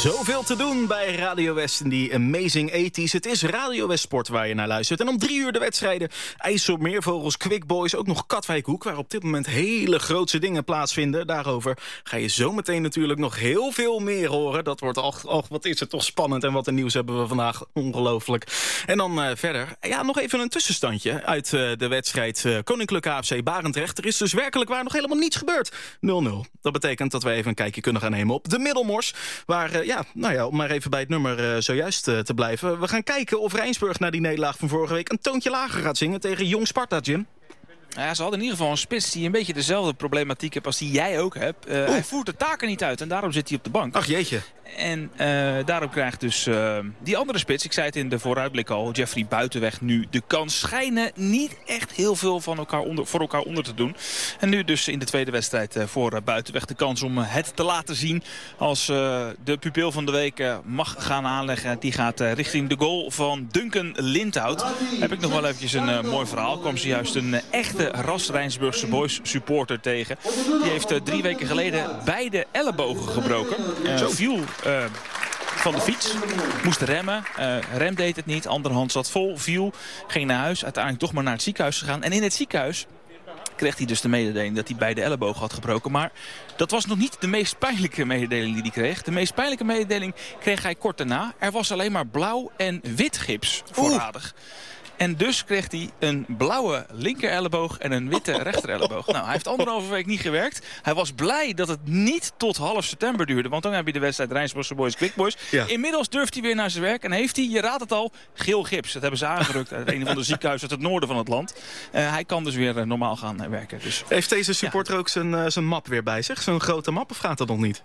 Zoveel te doen bij Radio West in die amazing 80's. Het is Radio West Sport waar je naar luistert. En om 3 uur de wedstrijden IJsselmeervogels, Quick Boys, ook nog Katwijkhoek, waar op dit moment hele grootse dingen plaatsvinden. Daarover ga je zometeen natuurlijk nog heel veel meer horen. Dat wordt wat is het toch spannend en wat een nieuws hebben we vandaag. Ongelooflijk. En dan verder, nog even een tussenstandje uit de wedstrijd Koninklijke AFC Barendrecht. Er is dus werkelijk waar nog helemaal niets gebeurd. 0-0. Dat betekent dat we even een kijkje kunnen gaan nemen op de Middelmors, waar om maar even bij het nummer zojuist te blijven. We gaan kijken of Rijnsburg na die nederlaag van vorige week een toontje lager gaat zingen tegen Jong Sparta, Jim. Ja, ze hadden in ieder geval een spits die een beetje dezelfde problematiek heeft als die jij ook hebt. Hij voert de taken niet uit en daarom zit hij op de bank. Ach jeetje. En daarom krijgt dus die andere spits, ik zei het in de vooruitblik al, Jeffrey Buitenweg nu de kans. Schijnen niet echt heel veel voor elkaar onder te doen. En nu dus in de tweede wedstrijd voor Buitenweg de kans om het te laten zien. Als de pupil van de week mag gaan aanleggen. Die gaat richting de goal van Duncan Lindhout. Heb ik nog wel eventjes een mooi verhaal. Kwam ze juist een echte ras Rijnsburgse Boys supporter tegen. Die heeft 3 weken geleden beide ellebogen gebroken. Viel van de fiets. Moest remmen. Rem deed het niet. Andere hand zat vol. Viel. Ging naar huis. Uiteindelijk toch maar naar het ziekenhuis gegaan. En in het ziekenhuis kreeg hij dus de mededeling dat hij beide ellebogen had gebroken. Maar dat was nog niet de meest pijnlijke mededeling die hij kreeg. De meest pijnlijke mededeling kreeg hij kort daarna. Er was alleen maar blauw en wit gips voorradig. En dus kreeg hij een blauwe linkerelleboog en een witte rechterelleboog. Nou, hij heeft 1,5 week niet gewerkt. Hij was blij dat het niet tot half september duurde. Want dan heb je de wedstrijd Rijnsburgse Boys, Quick Boys. Ja. Inmiddels durft hij weer naar zijn werk. En heeft hij, je raadt het al, geel gips. Dat hebben ze aangerukt uit een van de ziekenhuizen uit het noorden van het land. Hij kan dus weer normaal gaan werken. Dus, heeft deze supporter ook zijn map weer bij zich? Zo'n grote map, of gaat dat nog niet?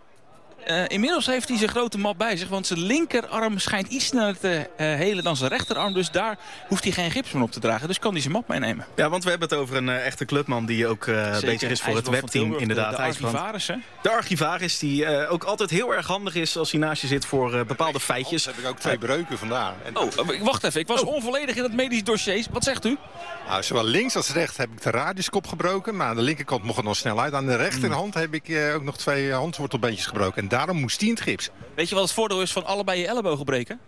Inmiddels heeft hij zijn grote map bij zich. Want zijn linkerarm schijnt iets sneller te helen dan zijn rechterarm. Dus daar hoeft hij geen gips meer op te dragen. Dus kan hij zijn map meenemen. Ja, want we hebben het over een echte clubman die ook bezig is voor het webteam. Inderdaad, de archivaris, hè? De archivaris die ook altijd heel erg handig is als hij naast je zit voor bepaalde feitjes. Heb ik ook 2 breuken vandaar. Wacht even. Ik was onvolledig in het medisch dossier. Wat zegt u? Nou, zowel links als rechts heb ik de radiuskop gebroken. Maar aan de linkerkant mocht het nog snel uit. Aan de rechterhand heb ik ook nog 2 handwortelbeentjes gebroken. En daarom moest hij in het gips. Weet je wat het voordeel is van allebei je ellebogen breken?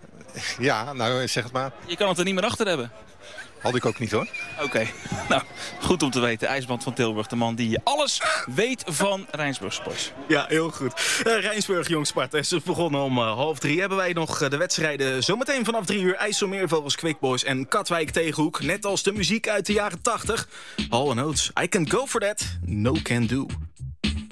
Ja, nou zeg het maar. Je kan het er niet meer achter hebben. Had ik ook niet hoor. Oké. Nou, goed om te weten. IJsband van Tilburg, de man die alles weet van Rijnsburgse Boys. Ja, heel goed. Rijnsburg, Jong Sparta is dus begonnen om 2:30. Hebben wij nog de wedstrijden zometeen vanaf 3 uur. IJsselmeervogels, Quick Boys en Katwijk Tegenhoek. Net als de muziek uit de jaren 80. Hall & Oates, I can go for that, no can do.